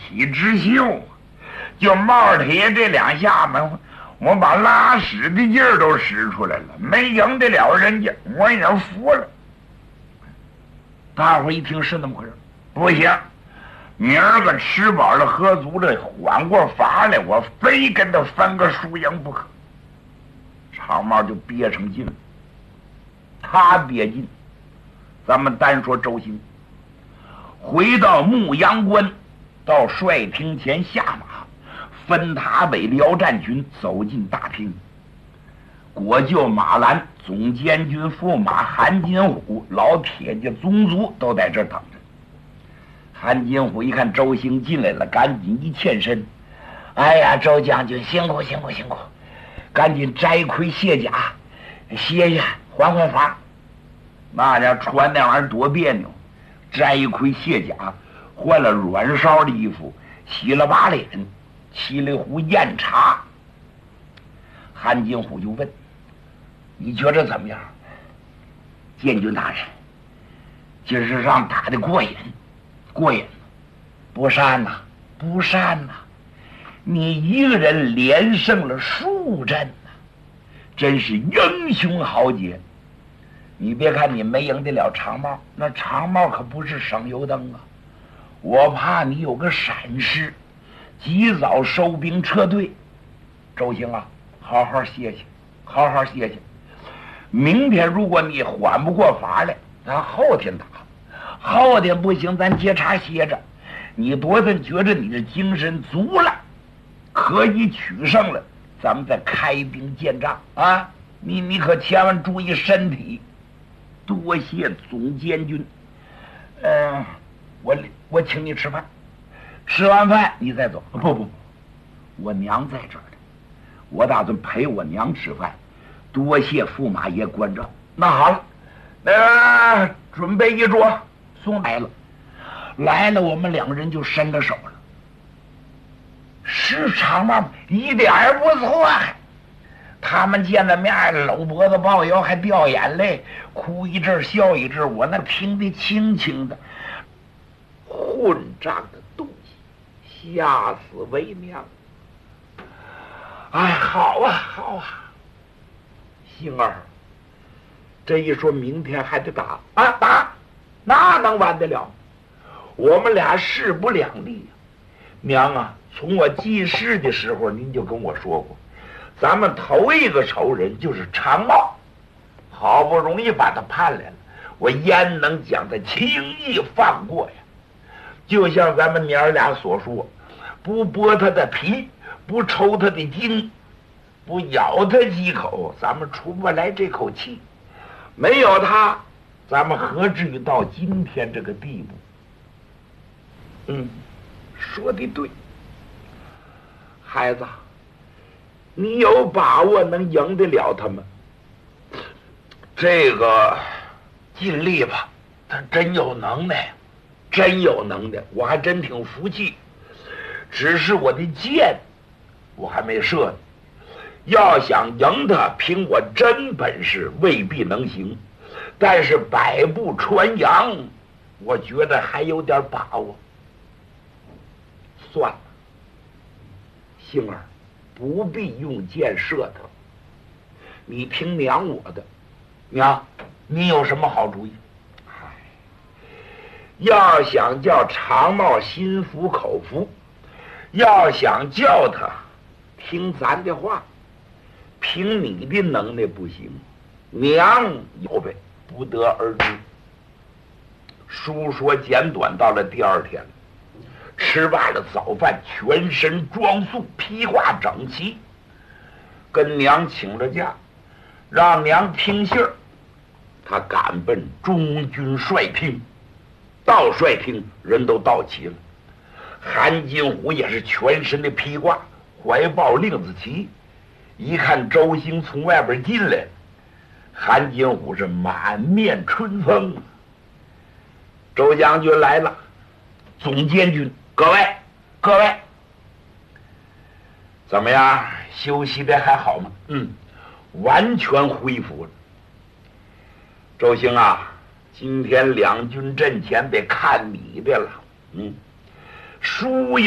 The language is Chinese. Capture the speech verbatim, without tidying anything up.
体之秀，就冒铁这两下子，我把拉屎的劲儿都使出来了，没赢得了人家，我也服了。大伙一听是那么回事，不行，明儿个吃饱了喝足了，缓过乏来，我非跟他分个输赢不可。长毛就憋成劲了，他憋劲。咱们单说周兴，回到牧羊关，到帅厅前下马，分塔北辽战群走进大厅。国舅马兰、总监军驸马韩金虎、老铁家宗族都在这儿等着。韩金虎一看周兴进来了，赶紧一欠身：“哎呀，周将军辛苦辛苦辛苦！赶紧摘盔卸甲，歇歇，缓缓乏。”那家穿那玩意儿多别扭，摘盔卸甲，换了软烧的衣服，洗了把脸，沏了一壶酽茶。韩金虎就问：“你觉着怎么样？”监军大人，今儿让打的过瘾，过瘾，不善呐，不善呐！你一个人连胜了数阵呐，真是英雄豪杰。你别看你没赢得了长帽，那长帽可不是省油灯啊！我怕你有个闪失，及早收兵撤退。周兴啊，好好歇歇，好好歇歇。明天如果你缓不过乏来，咱后天打；后天不行，咱接茬歇着。你多次觉着你的精神足了，可以取胜了，咱们再开兵见仗啊！你你可千万注意身体。多谢总监军，嗯、呃，我我请你吃饭，吃完饭你再走。不不不，我娘在这儿呢，我打算陪我娘吃饭。多谢驸马爷关照。那好了，呃，准备一桌，送来了，来了，我们两人就伸了手了。市场嘛，一点儿不错。他们见了面，搂脖子抱腰，还掉眼泪，哭一阵笑一阵，我那听得清清的。混账的东西，吓死为娘！哎，好啊，好啊，星儿，这一说明天还得打啊，打，那能完得了？我们俩势不两立呀、啊！娘啊，从我记事的时候，您就跟我说过。咱们头一个仇人就是长茂，好不容易把他盼来了，我焉能将他轻易放过呀？就像咱们娘俩所说，不剥他的皮，不抽他的筋，不咬他几口，咱们出不来这口气。没有他，咱们何至于到今天这个地步？嗯，说的对，孩子。你有把握能赢得了他们？这个尽力吧，他真有能耐，真有能耐，我还真挺服气。只是我的箭，我还没射呢。要想赢他，凭我真本事未必能行，但是百步穿杨，我觉得还有点把握。算了，星儿。不必用箭射他，你听娘我的。娘，你有什么好主意？唉，要想叫长茂心服口服，要想叫他听咱的话，凭你的能耐不行，娘有呗，不得而知。书说简短，到了第二天了。吃罢了早饭，全身装束，披挂整齐，跟娘请了假，让娘听信儿。他赶奔中军帅厅，到帅厅人都到齐了。韩金虎也是全身的披挂，怀抱令子旗。一看周兴从外边进来，韩金虎是满面春风。周将军来了，总监军。各位，各位，怎么样？休息的还好吗？嗯，完全恢复了。周兴啊，今天两军阵前得看你的了。嗯，输